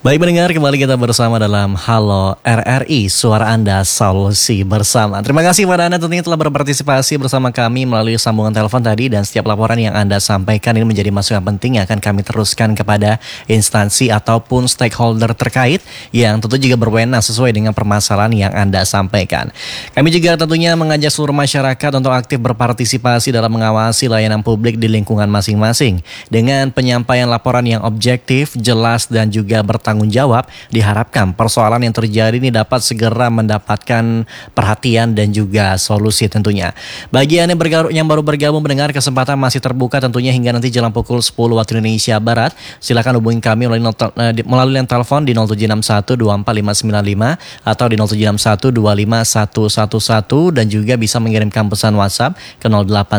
Baik pendengar, kembali kita bersama dalam Halo RRI, suara Anda, solusi bersama. Terima kasih kepada Anda tentunya telah berpartisipasi bersama kami melalui sambungan telepon tadi. Dan setiap laporan yang Anda sampaikan ini menjadi masukan penting yang akan kami teruskan kepada instansi ataupun stakeholder terkait yang tentu juga berwenang sesuai dengan permasalahan yang Anda sampaikan. Kami juga tentunya mengajak seluruh masyarakat untuk aktif berpartisipasi dalam mengawasi layanan publik di lingkungan masing-masing. Dengan penyampaian laporan yang objektif, jelas, dan juga bertanggung jawab, diharapkan persoalan yang terjadi ini dapat segera mendapatkan perhatian dan juga solusi tentunya. Bagi Anda yang baru bergabung mendengar, kesempatan masih terbuka tentunya hingga nanti jelang pukul 10 waktu Indonesia Barat. Silakan hubungi kami melalui line telepon di 0761245595 atau di 0761251111 dan juga bisa mengirimkan pesan WhatsApp ke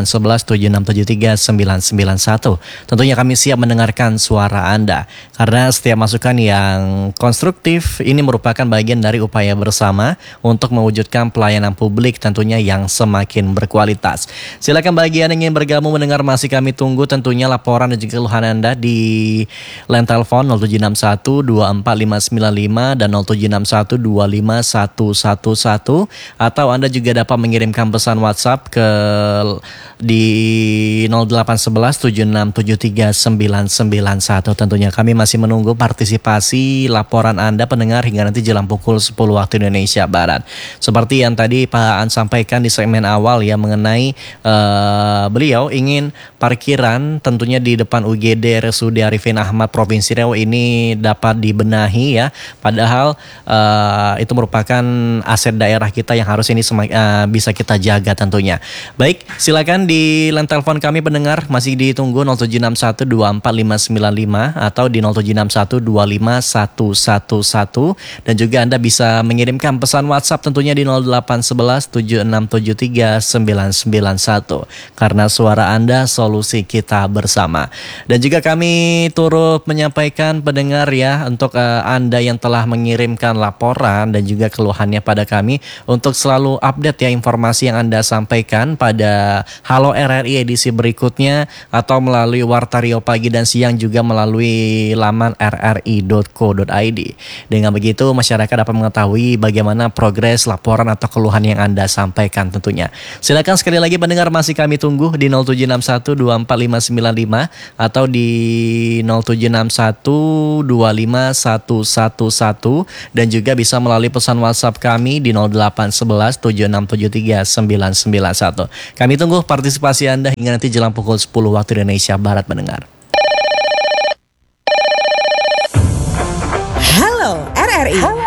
0811767391. Tentunya kami siap mendengarkan suara Anda karena setiap masukan yang konstruktif ini merupakan bagian dari upaya bersama untuk mewujudkan pelayanan publik tentunya yang semakin berkualitas. Silakan bagi Anda yang ingin bergabung mendengar, masih kami tunggu tentunya laporan dan juga keluhan Anda di line telepon 0761245595 dan 0761251111 atau Anda juga dapat mengirimkan pesan WhatsApp ke di 0811767391. Tentunya kami masih menunggu partisipasi laporan Anda pendengar hingga nanti jelang pukul 10 waktu Indonesia Barat. Seperti yang tadi Pak Aan sampaikan di segmen awal ya mengenai beliau ingin parkiran tentunya di depan UGD RSUD Arifin Ahmad Provinsi Riau ini dapat dibenahi ya. Padahal itu merupakan aset daerah kita yang harus ini bisa kita jaga tentunya. Baik, silakan di line telepon kami pendengar masih ditunggu 0761245595 atau di 0761251111 dan juga Anda bisa mengirimkan pesan WhatsApp tentunya di 0811767391 karena suara Anda solusi kita bersama. Dan juga kami turut menyampaikan pendengar ya untuk Anda yang telah mengirimkan laporan dan juga keluhannya pada kami untuk selalu update ya informasi yang Anda sampaikan pada Halo RRI edisi berikutnya atau melalui Warta Riau Pagi dan Siang juga melalui laman rri.co.id. Dengan begitu masyarakat dapat mengetahui bagaimana progres laporan atau keluhan yang Anda sampaikan tentunya. Silakan sekali lagi pendengar masih kami tunggu di 0761245595 atau di 0761251111 dan juga bisa melalui pesan WhatsApp kami di 0811767391. Kami tunggu partisipasi Anda hingga nanti jelang pukul 10 waktu Indonesia Barat mendengar. Halo RRI.